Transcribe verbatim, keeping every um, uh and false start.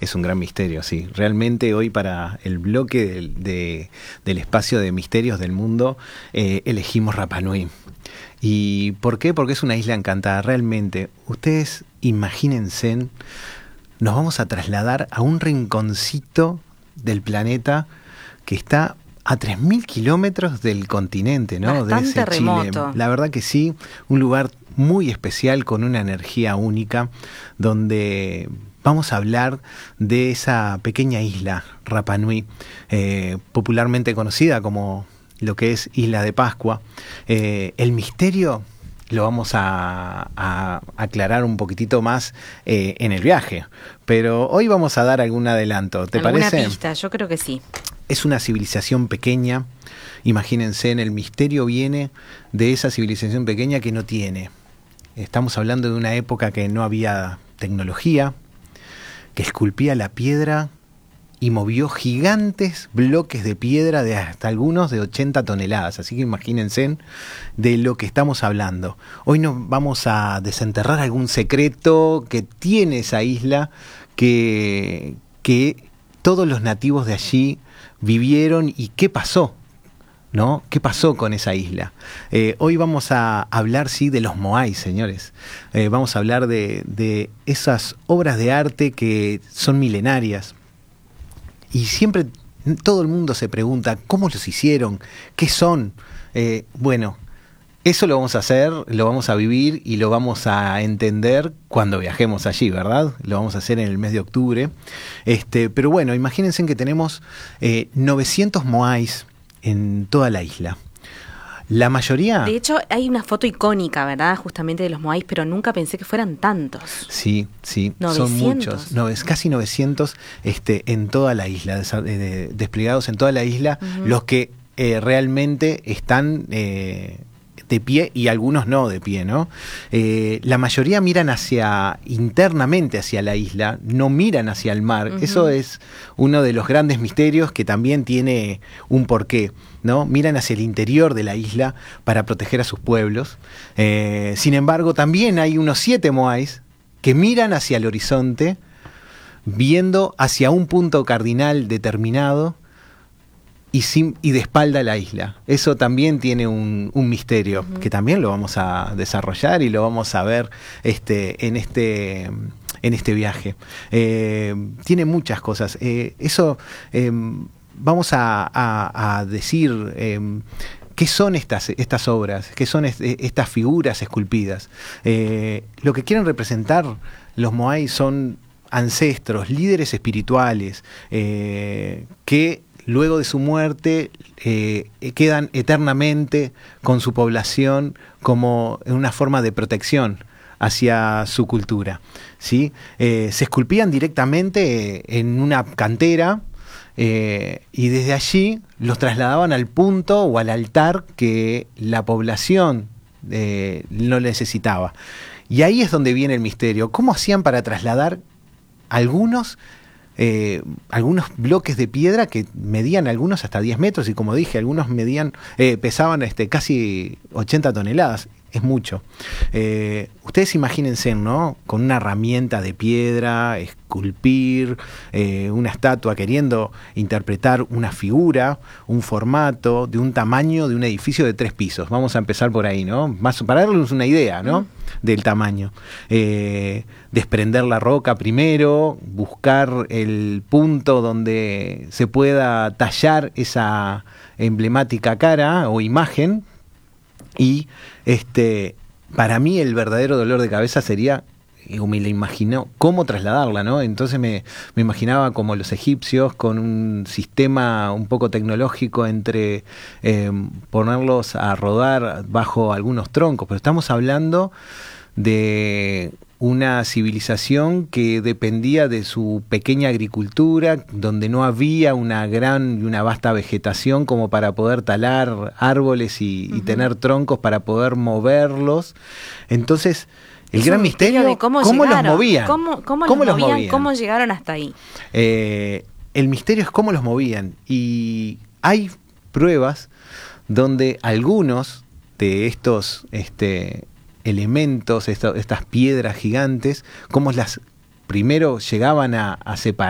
Es un gran misterio, sí. Realmente hoy para el bloque del, de, del espacio de misterios del mundo eh, elegimos Rapa Nui. ¿Y por qué? Porque es una isla encantada. Realmente, ustedes imagínense, nos vamos a trasladar a un rinconcito del planeta que está a tres mil kilómetros del continente, ¿no? Bastante de ese remoto. Chile. La verdad que sí, un lugar muy especial con una energía única, donde vamos a hablar de esa pequeña isla, Rapa Nui, eh, popularmente conocida como lo que es Isla de Pascua. Eh, el misterio lo vamos a, a aclarar un poquitito más eh, en el viaje, pero hoy vamos a dar algún adelanto, ¿te ¿Alguna parece? pista? Yo creo que sí. Es una civilización pequeña, imagínense, en el misterio viene de esa civilización pequeña que no tiene. Estamos hablando de una época que no había tecnología, que esculpía la piedra y movió gigantes bloques de piedra de hasta algunos de ochenta toneladas. Así que imagínense de lo que estamos hablando. Hoy nos vamos a desenterrar algún secreto que tiene esa isla, que, que todos los nativos de allí vivieron y qué pasó, ¿no? ¿Qué pasó con esa isla? Eh, hoy vamos a hablar, sí, de los Moai, señores. Eh, vamos a hablar de, de esas obras de arte que son milenarias. Y siempre todo el mundo se pregunta, ¿cómo los hicieron? ¿Qué son? Eh, bueno, eso lo vamos a hacer, lo vamos a vivir y lo vamos a entender cuando viajemos allí, ¿verdad? Lo vamos a hacer en el mes de octubre. Este, pero bueno, imagínense que tenemos eh, novecientos Moais en toda la isla. La mayoría... De hecho, hay una foto icónica, ¿verdad? Justamente de los Moais, pero nunca pensé que fueran tantos. Sí, sí, novecientos. Son muchos, no, es casi novecientos este, en toda la isla, des, de, desplegados en toda la isla, uh-huh. Los que eh, realmente están... Eh, de pie y algunos no de pie, ¿no? Eh, la mayoría miran hacia, internamente hacia la isla, no miran hacia el mar. Uh-huh. Eso es uno de los grandes misterios que también tiene un porqué, ¿no? Miran hacia el interior de la isla para proteger a sus pueblos. Eh, sin embargo, también hay unos siete Moais que miran hacia el horizonte, viendo hacia un punto cardinal determinado, Y, sin, y de espalda a la isla. Eso también tiene un, un misterio, uh-huh. que también lo vamos a desarrollar y lo vamos a ver este, en, este, en este viaje. Eh, tiene muchas cosas. Eh, eso eh, vamos a, a, a decir... Eh, ¿Qué son estas, estas obras? ¿Qué son est- estas figuras esculpidas? Eh, lo que quieren representar los Moai son ancestros, líderes espirituales, eh, que luego de su muerte eh, quedan eternamente con su población como una forma de protección hacia su cultura, ¿sí? Eh, se esculpían directamente en una cantera eh, y desde allí los trasladaban al punto o al altar que la población eh, no necesitaba. Y ahí es donde viene el misterio. ¿Cómo hacían para trasladar algunos Eh, algunos bloques de piedra que medían algunos hasta diez metros y como dije, algunos medían eh, pesaban este, casi ochenta toneladas? Es mucho. Eh, ustedes imagínense, ¿no? Con una herramienta de piedra, esculpir eh, una estatua, queriendo interpretar una figura, un formato de un tamaño de un edificio de tres pisos. Vamos a empezar por ahí, ¿no? Más para darles una idea, ¿no? Del tamaño. Eh, desprender la roca primero, buscar el punto donde se pueda tallar esa emblemática cara o imagen. Y este, para mí el verdadero dolor de cabeza sería, o me la imagino, cómo trasladarla, ¿no? Entonces me, me imaginaba como los egipcios con un sistema un poco tecnológico entre eh, ponerlos a rodar bajo algunos troncos, pero estamos hablando de una civilización que dependía de su pequeña agricultura, donde no había una gran y una vasta vegetación como para poder talar árboles y, uh-huh. y tener troncos para poder moverlos. Entonces, el es gran misterio, misterio de cómo, cómo los llegaron, movían. ¿Cómo, cómo, ¿Cómo los, los movían, movían? ¿Cómo llegaron hasta ahí? Eh, el misterio es cómo los movían. Y hay pruebas donde algunos de estos... este elementos, esto, estas piedras gigantes, cómo las primero llegaban a, a separar